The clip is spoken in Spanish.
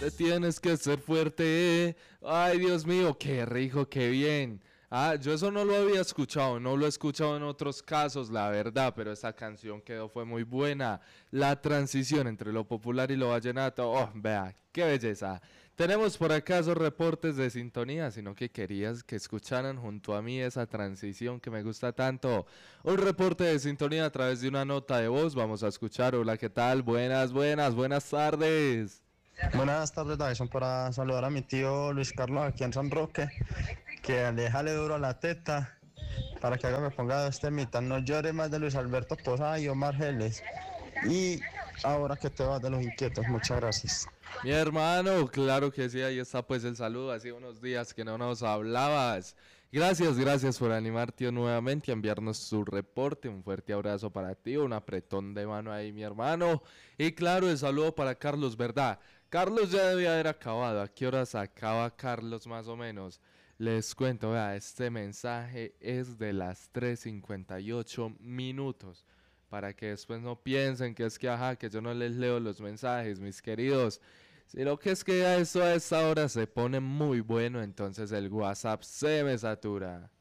Te tienes que ser fuerte. Ay, Dios mío, qué rico, qué bien. Ah, yo eso no lo había escuchado, no lo he escuchado en otros casos, la verdad, pero esta canción fue muy buena. La transición entre lo popular y lo vallenato, oh, vea, qué belleza. Tenemos por acá esos reportes de sintonía, sino que querías que escucharan junto a mí esa transición que me gusta tanto. Un reporte de sintonía a través de una nota de voz, vamos a escuchar. Hola, ¿qué tal? Buenas, buenas, buenas tardes. Buenas tardes, Davison, para saludar a mi tío Luis Carlos aquí en San Roque, que le jale duro a la teta para que haga me ponga este mitad, no llore más de Luis Alberto Posada y Omar Geles. Y ahora que te vas de los inquietos, muchas gracias. Mi hermano, claro que sí, ahí está pues el saludo, hace unos días que no nos hablabas. Gracias, gracias por animarte nuevamente a enviarnos su reporte, un fuerte abrazo para ti, un apretón de mano ahí mi hermano. Y claro, el saludo para Carlos, ¿verdad? Carlos ya debía haber acabado, ¿a qué horas acaba Carlos más o menos? Les cuento, vea, este mensaje es de las 3:58 para que después no piensen que es que, ajá, que yo no les leo los mensajes, mis queridos. Sino que es que a eso a esta hora se pone muy bueno, entonces el WhatsApp se me satura.